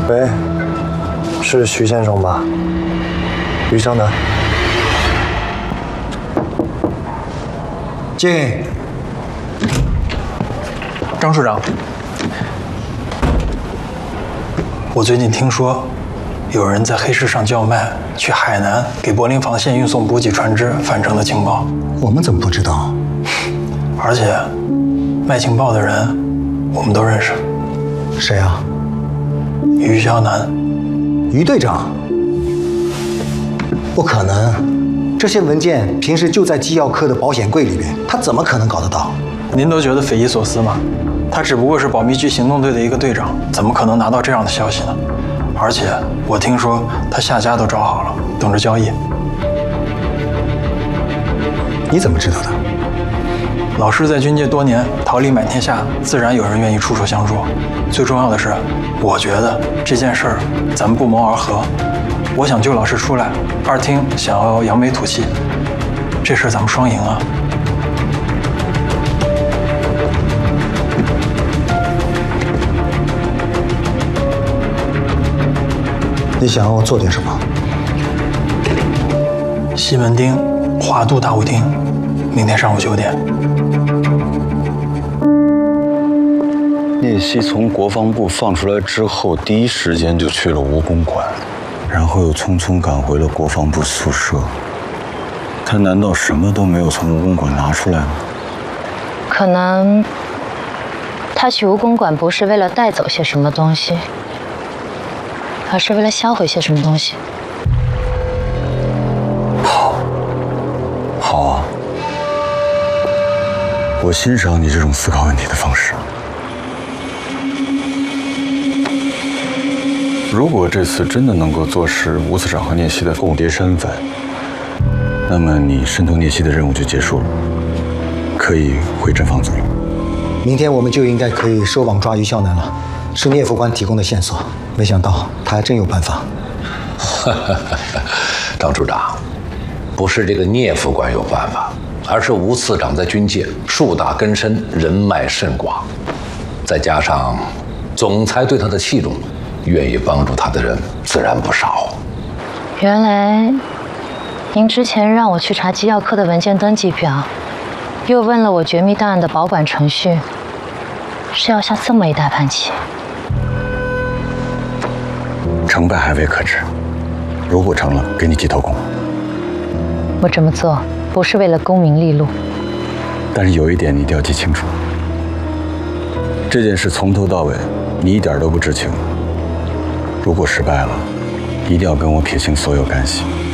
喂，是徐先生吧？于湘南。进。 张处长，我最近听说，有人在黑市上叫卖去海南给柏林防线运送补给船只返程的情报。 我们怎么不知道？ 而且，卖情报的人我们都认识。 谁啊？ 于湘南。 于队长？不可能，这些文件平时就在机要科的保险柜里边，他怎么可能搞得到？ 您都觉得匪夷所思吗？他只不过是保密局行动队的一个队长，怎么可能拿到这样的消息呢？而且我听说他下家都找好了，等着交易。 你怎么知道的？ 老师在军界多年，桃李满天下，自然有人愿意出手相助。最重要的是，我觉得这件事儿咱们不谋而合。我想救老师出来，二厅想要扬眉吐气，这事儿咱们双赢啊！ 你想要我做点什么？ 西门町华都大舞厅，明天上午9点。 聂曦从国防部放出来之后，第一时间就去了吴公馆，然后又匆匆赶回了国防部宿舍。他难道什么都没有从吴公馆拿出来吗？ 可能他去吴公馆不是为了带走些什么东西，而是为了销毁些什么东西。 好啊，我欣赏你这种思考问题的方式。如果这次真的能够坐实吴次长和聂曦的共谍身份，那么你渗透聂曦的任务就结束了，可以回阵放组了。 明天我们就应该可以收网抓于湘南了，是聂副官提供的线索，没想到他还真有办法。 张处长，不是这个聂副官有办法，而是吴次长在军界树大根深，人脉甚广，再加上总裁对他的器重，愿意帮助他的人自然不少。 原来您之前让我去查机要科的文件登记表，又问了我绝密档案的保管程序，是要下这么一大盘棋。 成败还未可知，如果成了，给你记头功。 我这么做不是为了功名利禄， 但是有一点你一定要记清楚，这件事从头到尾你一点都不知情。如果失败了，一定要跟我撇清所有干系。